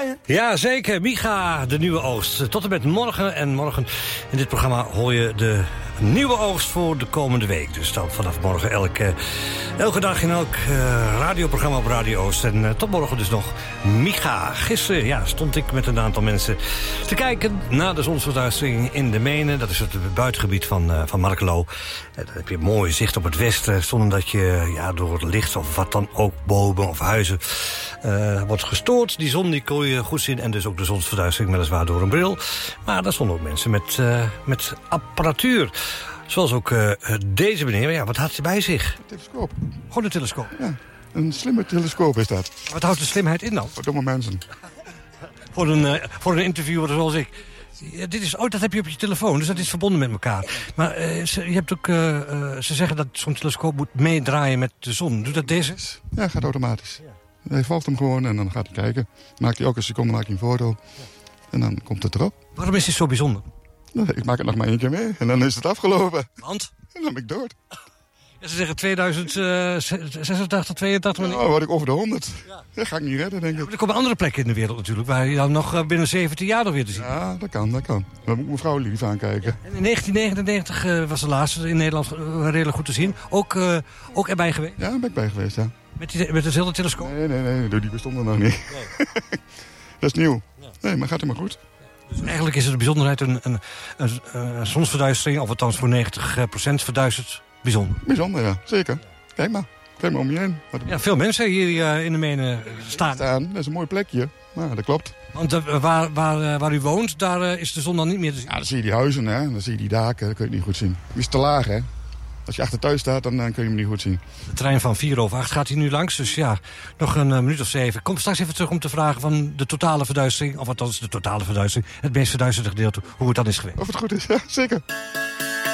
Ja, zeker. Micha, de nieuwe oogst. Tot en met morgen. En morgen in dit programma hoor je de nieuwe oogst voor de komende week. Dus dan vanaf morgen elke dag in elk radioprogramma op Radio Oost. En tot morgen dus nog Micha. Gisteren stond ik met een aantal mensen te kijken naar de zonsverduistering in de Menen. Dat is het buitengebied van Markelo. Dan heb je een mooi zicht op het westen, zonder dat je door het licht of wat dan ook, bomen of huizen, wordt gestoord. Die zon die kon je goed zien en dus ook de zonsverduistering weliswaar door een bril. Maar daar stonden ook mensen met apparatuur. Zoals ook deze meneer. Ja, wat had hij bij zich? Een telescoop. Gewoon een telescoop? Ja, een slimme telescoop is dat. Wat houdt de slimheid in dan? Voor domme mensen. Voor een interviewer zoals ik. Ja, dat heb je op je telefoon, dus dat is verbonden met elkaar. Maar je hebt ook, ze zeggen dat zo'n telescoop moet meedraaien met de zon. Doet dat deze? Ja, gaat automatisch. Ja. Hij volgt hem gewoon en dan gaat hij kijken. Maakt hij elke seconde een foto. Ja. En dan komt het erop. Waarom is dit zo bijzonder? Nou, ik maak het nog maar 1 keer mee en dan is het afgelopen. Want? En dan ben ik dood. Ja, ze zeggen 2086, 82... Nou, dan word ik over de 100. Ja. Dat ga ik niet redden, denk ik. Er komen andere plekken in de wereld natuurlijk, waar je dan nog binnen 17 jaar nog weer te zien. Ja, dat kan. Dan moet ik mevrouw lief aankijken. En in 1999 was de laatste in Nederland redelijk goed te zien. Ook erbij geweest? Ja, daar ben ik bij geweest, ja. Met dezelfde telescoop? Nee, die bestonden nog niet. Nee. Dat is nieuw. Ja. Nee, maar gaat helemaal goed. Dus eigenlijk is het een bijzonderheid, een zonsverduistering, of althans voor 90% verduisterd. Bijzonder. Bijzonder, ja. Zeker. Kijk maar om je heen. Ja, veel mensen hier in de Menen staan. Dat is een mooi plekje. Nou, dat klopt. Want waar u woont, daar is de zon dan niet meer te zien? Ja, dan zie je die huizen, hè. Dan zie je die daken. Dat kun je niet goed zien. Het is te laag, hè. Als je achter thuis staat, dan kun je hem niet goed zien. De trein van 4 over 8 gaat hier nu langs. Dus ja, nog een minuut of 7. Kom straks even terug om te vragen van de totale verduistering. Of althans de totale verduistering. Het meest verduisterde gedeelte. Hoe het dan is geweest. Of het goed is, ja, zeker.